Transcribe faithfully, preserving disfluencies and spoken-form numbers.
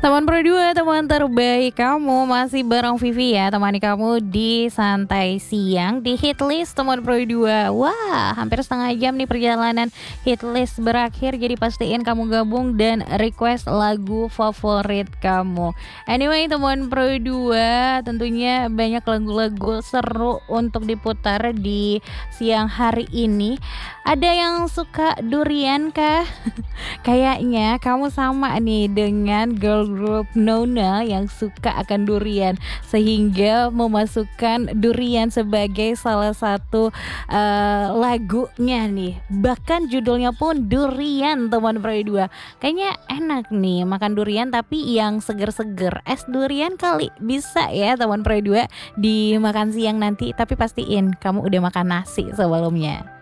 Teman Pro dua, teman terbaik kamu, masih bareng Vivi ya, temani kamu di santai siang di Hitlist teman Pro dua. Wah, hampir setengah jam nih perjalanan Hitlist berakhir, jadi pastiin kamu gabung dan request lagu favorit kamu. Anyway, teman Pro dua, tentunya banyak lagu-lagu seru untuk diputar di siang hari ini. Ada yang suka durian kah? Kayaknya kamu sama nih dengan girl group Nona yang suka akan durian, sehingga memasukkan durian sebagai salah satu uh, lagunya nih. Bahkan judulnya pun durian, teman Pro dua. Kayaknya enak nih makan durian tapi yang seger-seger. Es durian kali bisa ya teman Pro dua dimakan siang nanti, tapi pastiin kamu udah makan nasi sebelumnya.